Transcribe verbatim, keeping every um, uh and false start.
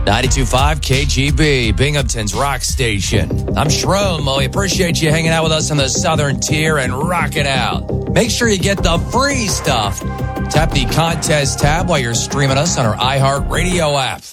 ninety-two point five K G B, Binghamton's rock station. I'm Shroom. We appreciate you hanging out with us in the Southern Tier and rocking out. Make sure you get the free stuff. Tap the contest tab while you're streaming us on our iHeartRadio app.